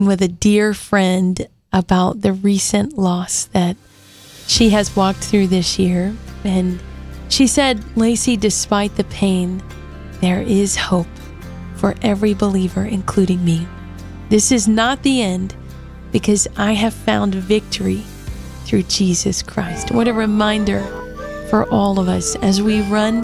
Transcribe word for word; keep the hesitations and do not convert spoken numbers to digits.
with a dear friend about the recent loss that she has walked through this year. And she said, Lacey, despite the pain, there is hope for every believer, including me. This is not the end because I have found victory through Jesus Christ. What a reminder for all of us as we run